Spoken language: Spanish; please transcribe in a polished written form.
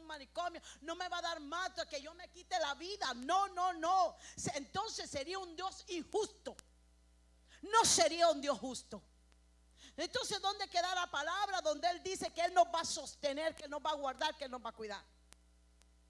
manicomio, no me va a dar más hasta que yo me quite la vida. No, no, no. Entonces sería un Dios injusto. No sería un Dios justo. Entonces, ¿dónde queda la palabra donde Él dice que Él nos va a sostener, que Él nos va a guardar, que Él nos va a cuidar?